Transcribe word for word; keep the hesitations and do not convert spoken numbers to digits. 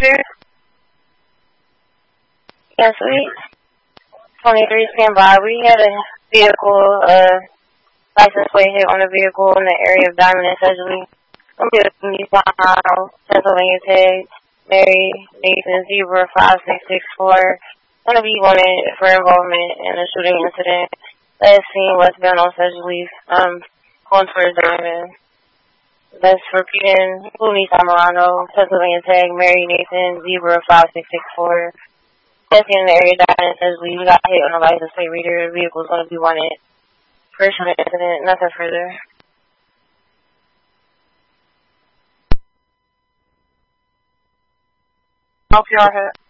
reader? Yes, we twenty-three stand by. We had a vehicle, uh, license plate hit on a vehicle in the area of Diamond and Sedgley. I'm good from East Mile, Pennsylvania tag, Mary Nathan Zebra five six six four. Gonna be wanted for involvement in a shooting incident. Last seen westbound on Sedgley, um, going towards Diamond. That's repeating Louis Samarano, Pennsylvania tag, Mary Nathan Zebra five six six four. That's in the area of Diamond and Sedgley. We got hit on a license plate reader. The vehicle's gonna be wanted for a shooting incident. Nothing further. Hope you're all